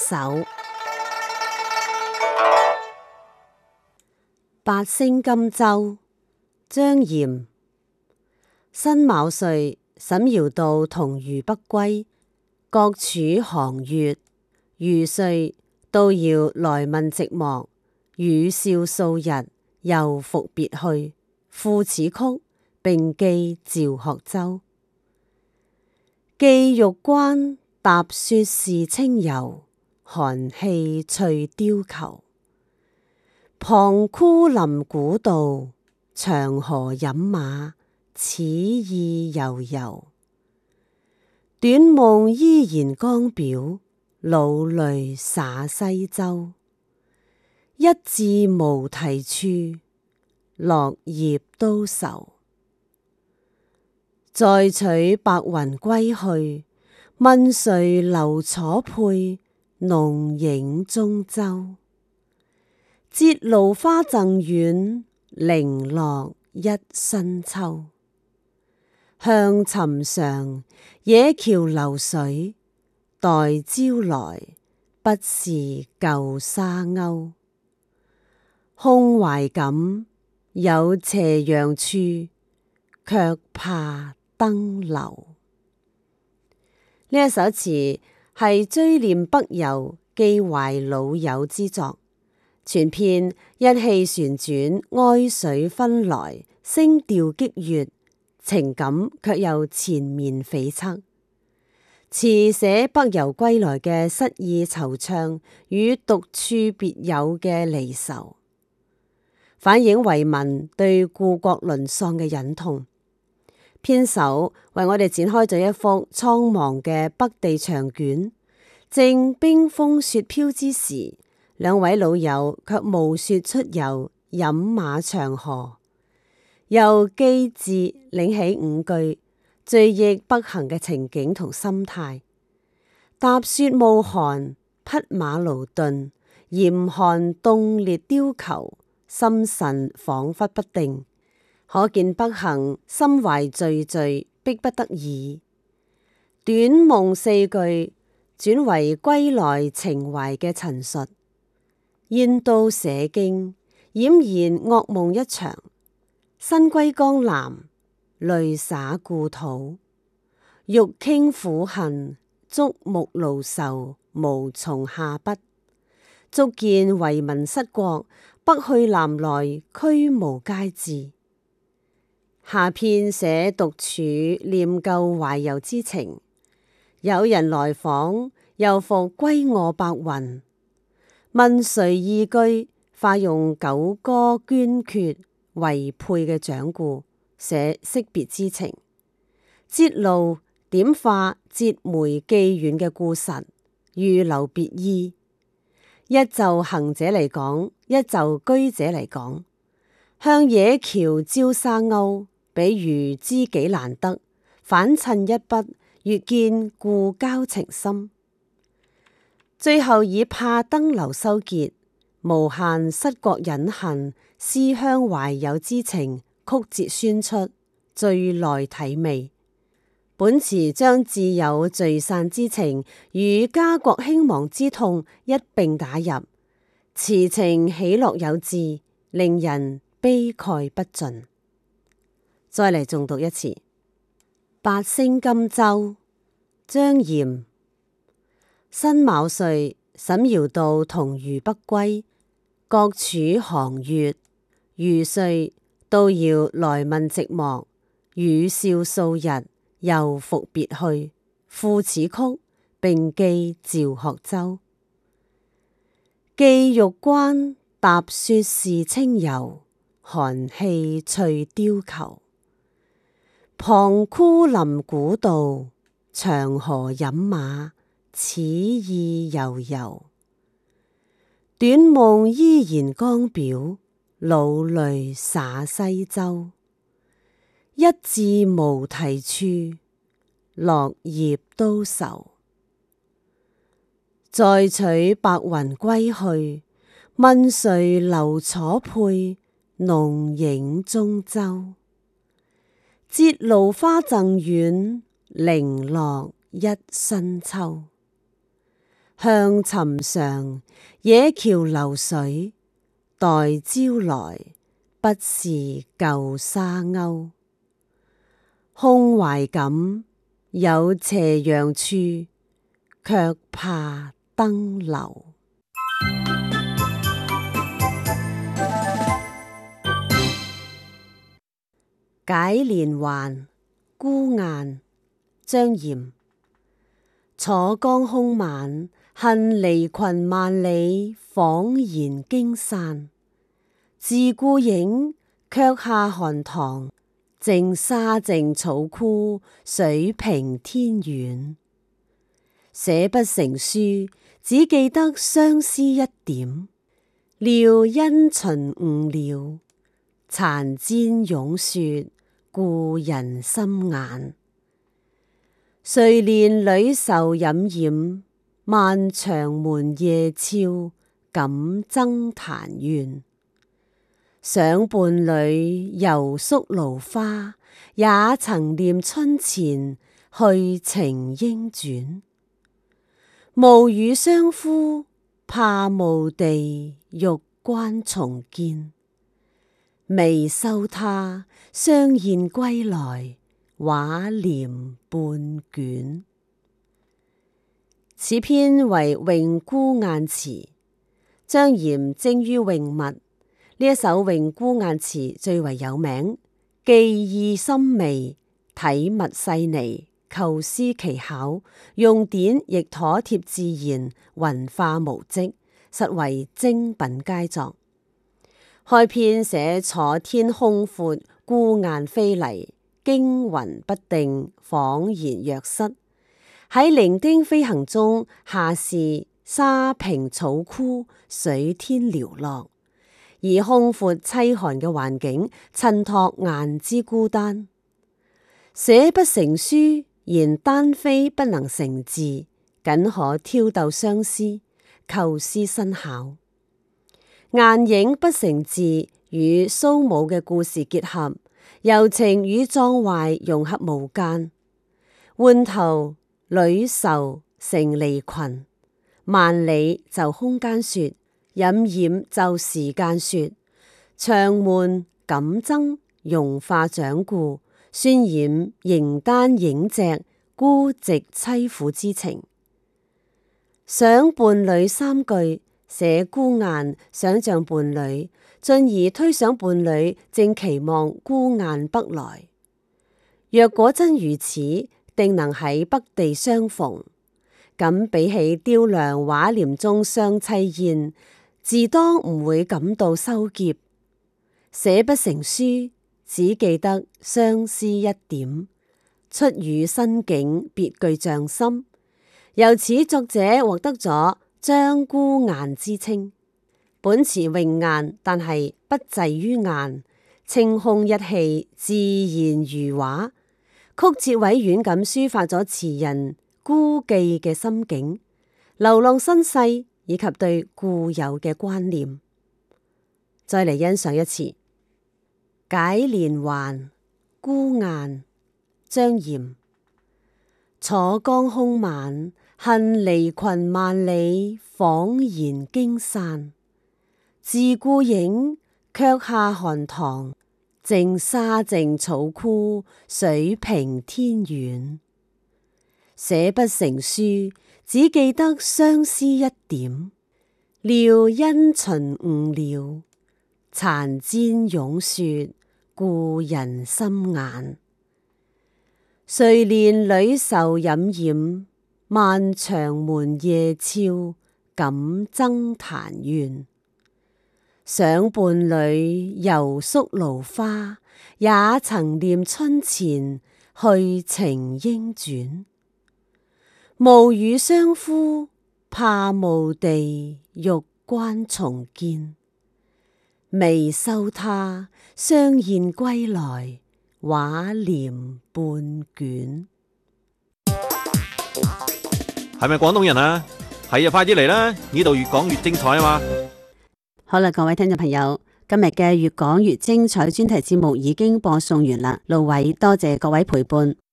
首。八星金州，張炎。辛卯歲，沈堯道同余北歸，各處寒月。余歲，道遙來問寂寞，語笑數日，又復別去。賦此曲，並寄趙學周。寄玉關，踏雪是清柔，寒氣翠貂裘。旁枯林古道，長河飲馬，此意悠悠。短夢依然江表，老淚灑西洲。一字無題處，落葉都愁。再取白雲歸去，問誰留楚佩，弄影中洲。節蘆花贈遠，零落一新秋。向尋常，野橋流水，待朝來，不是舊沙鷗。空懷感，有斜陽處，卻怕登樓。呢一首詞係追念北遊、寄懷老友之作，全篇一氣旋轉，哀緒紛來，聲調激越，情感卻又纏綿悱惻。詞寫北遊歸來嘅失意惆悵與獨處別有嘅離愁，反映遺民對故國淪喪嘅忍痛。編首為我哋展開咗一幅蒼茫嘅北地長卷，正冰封雪飄之時，兩位老友卻暮雪出遊，飲馬長河。由寄字領起五句，追憶北行嘅情景同心態。踏雪冒寒，匹馬勞頓，嚴寒凍裂貂裘，心神恍惚不定。可見北行心懷惴惴，迫不得已。短夢四句轉為歸來情懷嘅陳述。燕到社經，儼然噩夢一場。身歸江南，淚灑故土。欲傾苦恨，觸目勞愁，無從下筆。足見遺民失國，北去南來，俱無佳志。下篇寫獨處念舊懷柔之情，有人來訪，又復歸臥白雲。問誰二句，化用九歌鵑闕為配嘅掌故，寫惜別之情。節蘆點化節梅寄遠嘅故實，預留別意。一就行者嚟講，一就居者嚟講。向野橋招沙鷗，比喻知己難得，反襯一筆，越見故交情深。最後以怕登樓收結，無限失國忍恨、思鄉懷友之情曲折宣出，最耐體味。本詞將自有聚散之情與家國興亡之痛一併打入，詞情喜樂有致，令人悲慨不盡。再嚟重讀一次。八星金州，張炎。辛卯歲，沈堯道同余北歸，各處寒月。余歲，道遙來問寂寞，語笑數日，又復別去。賦此曲，並寄趙學周。寄玉關，踏雪是清柔，寒氣翠貂裘。旁枯林古道，長河飲馬，此意悠悠。短夢依然江表，老淚灑西洲。一字無題處，落葉都愁。再取白雲歸去，問誰留楚佩，弄影中洲。節蘆花贈遠，零落一新秋。 向尋常，野橋流水，待朝來，不是舊沙鷗。空懷感，有斜陽處，卻怕登樓。解連環，孤雁，張炎。楚江空晚，恨離群萬里，恍然驚散。自故影，卻下寒塘，淨沙淨草枯，水平天遠。寫不成書，只記得相思一點。料因循誤了，殘氈湧雪，故人心眼。誰憐旅愁冉冉，漫長門夜悄，感憎檀怨。想伴侶遊宿蘆花，也曾念春前，去程應轉。暮與相呼，怕墓地，欲關重見。未收他，相燕歸來，畫簾半卷。此篇為詠孤雁詞，張炎精於詠物，呢一首詠孤雁詞最為有名，既意深微，體物細膩，構思奇巧，用典亦妥貼自然，雲化無跡，實為精品佳作。開篇寫楚天空闊，孤雁飛嚟，驚魂不定，恍然若失。喺零丁飛行中，下視沙平草枯，水天寥落，而空闊淒寒嘅環境襯托雁之孤單。寫不成書，言單飛不能成字，僅可挑逗相思，構思新巧。雁影不成字與蘇武嘅故事結合，柔情與壯懷融合無間。換頭旅愁成離群，萬里就空間說，冉冉就時間說。長悶感憎融化掌故，渲染形單影隻孤寂淒苦之情。想伴侶三句，寫孤雁想象伴侶，進而推想伴侶正期望孤雁北來。若果真如此，定能喺北地相逢。咁比起雕梁畫簾中相凄燕，自當唔會感到羞澀。寫不成書，只記得相思一點。出語新境，別具匠心。由此作者獲得咗張孤雁之稱。本詞詠雁，但係不滯於雁，清空一氣，自然如畫。曲折委婉咁抒發咗詞人孤寄嘅心境、流浪身世以及對故友嘅關念。再嚟欣賞一次《解連環》孤雁，張炎。楚江空晚，恨離群萬里，恍然驚散。自故影，卻下寒塘，淨沙淨草枯，水平天遠。寫不成書，只記得相思一點。料因循誤了，殘氈湧雪，故人心眼。誰憐旅愁冉冉，漫長門夜悄，感憎檀怨。想伴侶遊宿蘆花，也曾念春前，去程應轉。暮與相呼，怕墓地，欲關重見。未收他，相燕歸來，畫簾半卷。 係咪廣東人啊？係啊，快啲嚟啦！呢度越講越精彩啊嘛！ 好啦，各位聽眾朋友，今日嘅越講越精彩專題節目已經播送完啦。盧偉多謝各位陪伴。